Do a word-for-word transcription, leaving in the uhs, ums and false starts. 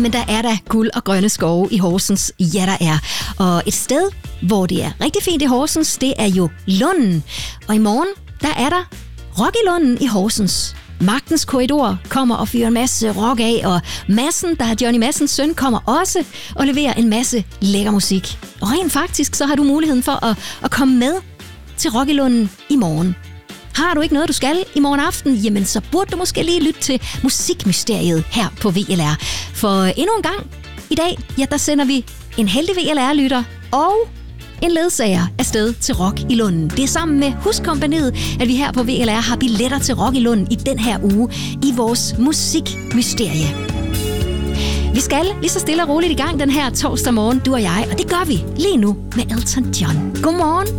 jamen der er der guld og grønne skove i Horsens. Ja, der er. Og et sted, hvor det er rigtig fint i Horsens, det er jo Lunden. Og i morgen, der er der rock i Lunden i Horsens. Magtens Korridor kommer og fyrer en masse rock af, og Madsen, der er Johnny Madsens søn, kommer også og leverer en masse lækker musik. Og rent faktisk, så har du muligheden for at, at komme med til Rock i Lunden i morgen. Har du ikke noget, du skal i morgen aften, jamen så burde du måske lige lytte til Musikmysteriet her på V L R. For endnu en gang i dag, ja, der sender vi en heldig V L R-lytter og en ledsager afsted til Rock i Lunden. Det er sammen med Huskompagniet, at vi her på V L R har billetter til Rock i Lunden i den her uge i vores Musikmysterie. Vi skal lige så stille og roligt i gang den her torsdag morgen, du og jeg, og det gør vi lige nu med Elton John. Godmorgen.